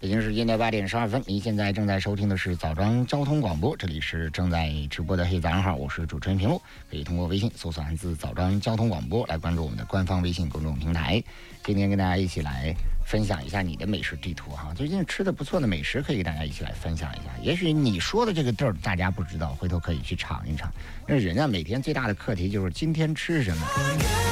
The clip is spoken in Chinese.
北京时间的8:12，您现在正在收听的是枣庄交通广播，这里是正在直播的黑早上好，我是主持人平路，可以通过微信搜索汉字枣庄交通广播来关注我们的官方微信公众平台。今天跟大家一起来分享一下你的美食地图哈，最近吃的不错的美食可以给大家一起来分享一下。也许你说的这个地儿大家不知道，回头可以去尝一尝。那人啊，每天最大的课题就是今天吃什么。